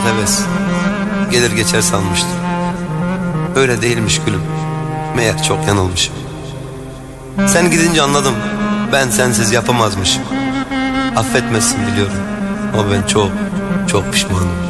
heves, gelir geçer sanmıştım. Öyle değilmiş gülüm, meğer çok yanılmışım. Sen gidince anladım, ben sensiz yapamazmışım. Affetmezsin biliyorum ama ben çok çok pişmanım.